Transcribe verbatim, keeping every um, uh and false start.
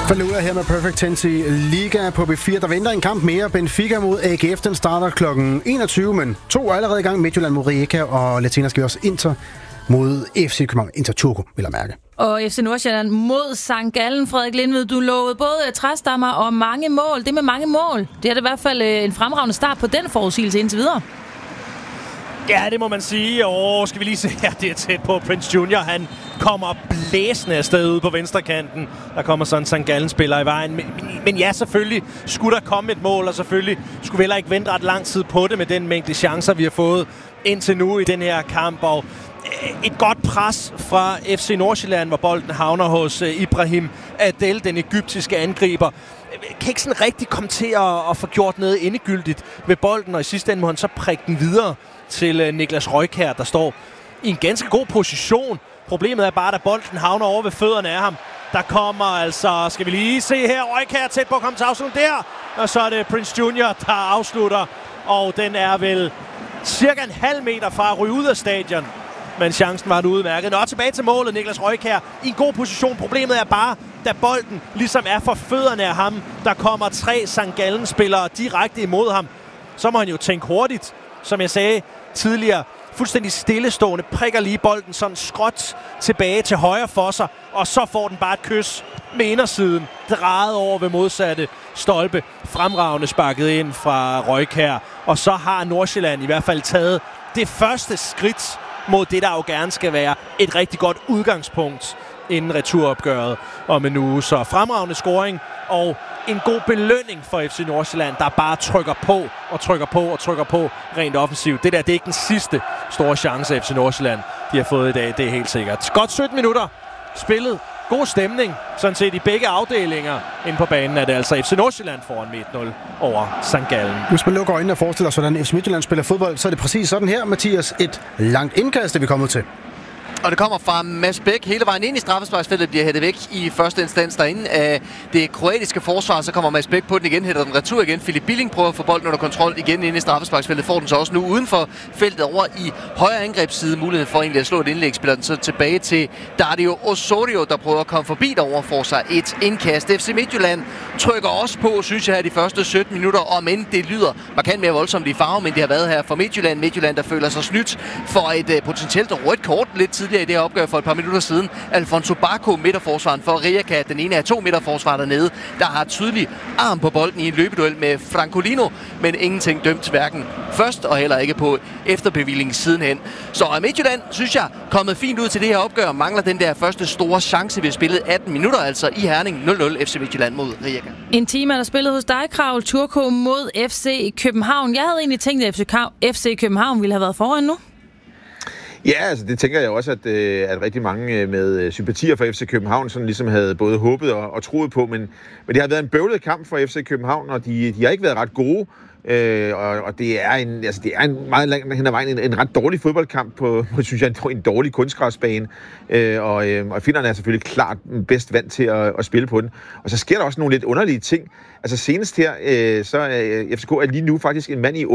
Falluda her med Perfect Tense i Liga på B fire. Der venter en kamp mere. Benfica mod A G F. Den starter klokken enogtyve, men to er allerede i gang. Midtjylland mod Rijeka, og lidt senere skal vi også Inter mod F C København. Inter Turku, vil jeg mærke. Og F C Nordsjælland mod Sankt Gallen. Frederik Lindved, du lovede både træstammer og mange mål. Det med mange mål, det er det i hvert fald en fremragende start på den forudsigelse indtil videre. Ja, det må man sige. Og skal vi lige se her, det er tæt på. Prince Junior, han kommer blæsende afsted ude på venstrekanten. Der kommer sådan en Sankt Gallen-spiller i vejen. Men, men, men ja, selvfølgelig skulle der komme et mål, og selvfølgelig skulle vi heller ikke vente ret lang tid på det med den mængde chancer, vi har fået indtil nu i den her kamp. Og et godt pres fra F C Nordsjælland, hvor bolden havner hos Ibrahim Adel, den egyptiske angriber. Kan ikke sådan rigtig komme til at, at få gjort noget endegyldigt ved bolden, og i sidste ende må han så prikke den videre til Niklas Røykjær, der står i en ganske god position. Problemet er bare, at bolden havner over ved fødderne af ham. Der kommer altså, skal vi lige se her, Røykjær tæt på at komme til afslutning der. Og så er det Prince Junior, der afslutter. Og den er vel cirka en halv meter fra at ryge ud af stadion. Men chancen var det udmærket. Nå, tilbage til målet, Niklas Røykjær i en god position. Problemet er bare, da bolden ligesom er for fødderne af ham, der kommer tre Sankt Gallen-spillere direkte imod ham. Så må han jo tænke hurtigt, som jeg sagde tidligere. Fuldstændig stillestående, prikker lige bolden sådan skråt tilbage til højre for sig, og så får den bare et kys med indersiden, drejet over ved modsatte stolpe, fremragende sparket ind fra Røykjær. Og så har Nordsjælland i hvert fald taget det første skridt mod det, der jo gerne skal være et rigtig godt udgangspunkt inden returopgøret om en uge. Så fremragende scoring og en god belønning for F C Nordsjælland, der bare trykker på og trykker på og trykker på rent offensivt. Det der, det er ikke den sidste store chance, F C Nordsjælland de har fået i dag, det er helt sikkert. Godt sytten minutter spillet. God stemning, sådan set i begge afdelinger. Inde på banen er det altså F C Nordsjælland foran med et nul over Sankt Gallen. Hvis man lukker øjnene og forestiller sig, hvordan F C Midtjylland spiller fodbold, så er det præcis sådan her, Mathias. Et langt indkast, det vi kommer til. Og det kommer fra Mads Bæk hele vejen ind i straffesparksfeltet, bliver hættet væk i første instans derinde af det kroatiske forsvar. Så kommer Mads Bæk på den igen, hætter den retur igen. Philip Billing prøver at få bolden under kontrol igen ind i straffesparksfeltet. Får den så også nu uden for feltet over i højre angrebsside. Muligheden for egentlig at slå et indlæg. Spiller den så tilbage til Dario Osorio, der prøver at komme forbi derover, får sig et indkast. F C Midtjylland trykker også på, synes jeg, her de første sytten minutter. Om end det lyder markant mere voldsomt i farve, men det har været her for Midtjylland. Midtjylland, der føler sig snydt for et uh, potentielt rødt kort lidt tidligere i det her opgør for et par minutter siden. Alfonso Bacco, midterforsvaren for Rijeka, den ene af to midterforsvarer dernede, der har tydelig arm på bolden i en løbeduel med Francolino, men ingenting dømt hverken først og heller ikke på efterbevilling sidenhen. Så Midtjylland, synes jeg, kommet fint ud til det her opgør, mangler den der første store chance. Vi har spillet atten minutter altså i Herning. nul nul F C Midtjylland mod Rijeka. En time er der spillet hos dig, Kravl. Turku mod F C København. Jeg havde egentlig tænkt, at F C København ville have været foran nu. Ja, altså det tænker jeg også, at, øh, at rigtig mange med sympatier for F C København sådan ligesom havde både håbet og, og troet på, men, men det har været en bøvlet kamp for F C København, og de, de har ikke været ret gode, øh, og, og det er en, altså det er en meget langt hen ad vejen en, en ret dårlig fodboldkamp på, på synes jeg, en dårlig kunstgræsbane, øh, og, øh, og finnerne er selvfølgelig klart bedst vant til at, at spille på den. Og så sker der også nogle lidt underlige ting. Altså senest her, øh, så er F C K er lige nu faktisk en mand i